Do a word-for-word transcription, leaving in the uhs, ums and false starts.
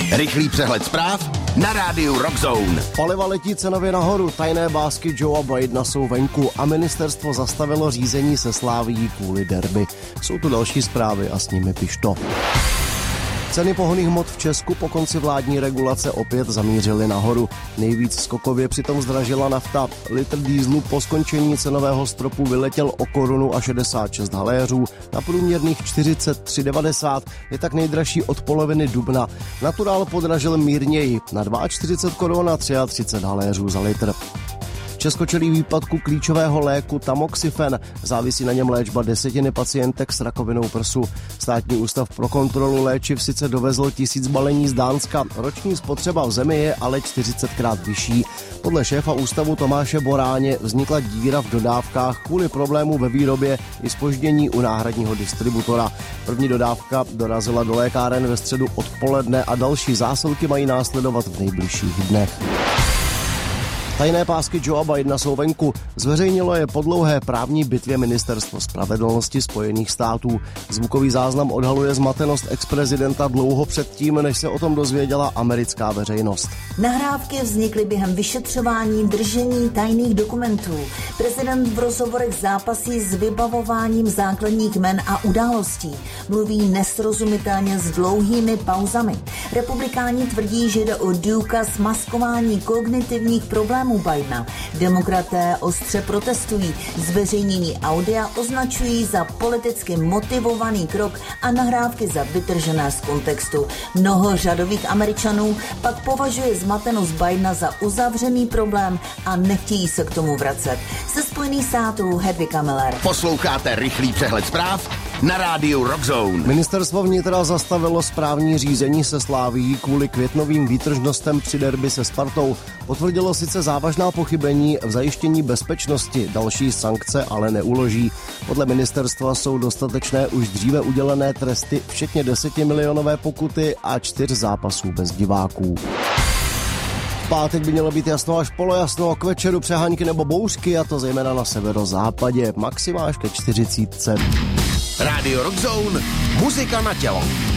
Rychlý přehled zpráv na rádiu Rockzone. Paliva letí cenově nahoru, tajné básky Joea Bidena jsou venku a ministerstvo zastavilo řízení se Slavií kvůli derby. Jsou tu další zprávy a s nimi Pišto. Ceny pohonných hmot v Česku po konci vládní regulace opět zamířily nahoru. Nejvíc skokově přitom zdražila nafta. Litr dýzlu po skončení cenového stropu vyletěl o korunu a šedesát šest haléřů. Na průměrných čtyřicet tři devadesát je tak nejdražší od poloviny dubna. Naturál podražil mírněji na čtyřicet dva korun a třicet tři haléřů za litr. Česko čelí výpadku klíčového léku tamoxifen. Závisí na něm léčba desetiny pacientek s rakovinou prsu. Státní ústav pro kontrolu léčiv sice dovezl tisíc balení z Dánska. Roční spotřeba v zemi je ale čtyřicetkrát vyšší. Podle šéfa ústavu Tomáše Boráně vznikla díra v dodávkách kvůli problému ve výrobě i zpoždění u náhradního distributora. První dodávka dorazila do lékáren ve středu odpoledne a další zásilky mají následovat v nejbližších dnech. Tajné pásky Joea Bidena jsou venku. Zveřejnilo je po dlouhé právní bitvě Ministerstvo spravedlnosti Spojených států. Zvukový záznam odhaluje zmatenost ex-prezidenta dlouho předtím, než se o tom dozvěděla americká veřejnost. Nahrávky vznikly během vyšetřování držení tajných dokumentů. Prezident v rozhovorech zápasí s vybavováním základních jmen a událostí. Mluví nesrozumitelně s dlouhými pauzami. Republikáni tvrdí, že jde o důkaz maskování kognitivních problémů Bidena. Demokraté ostře protestují. Zveřejnění audia označují za politicky motivovaný krok a nahrávky za vytržené z kontextu. Mnoho řadových Američanů pak považuje zmatenost Bidena za uzavřený problém a nechtějí se k tomu vracet. Ze Spojených států Hedvika Miller. Posloucháte rychlý přehled zpráv na rádiu Rockzone. Ministerstvo vnitra zastavilo správní řízení se Slavií kvůli květnovým výtržnostem při derby se Spartou. Potvrdilo sice závažná pochybení v zajištění bezpečnosti, další sankce ale neuloží. Podle ministerstva jsou dostatečné už dříve udělené tresty, včetně desetimilionové pokuty a čtyř zápasů bez diváků. V pátek by mělo být jasno až polojasno, k večeru přehánky nebo bouřky, a to zejména na severozápadě, maxima až ke čtyřicítce. Rádio Rockzone, muzika na tělo.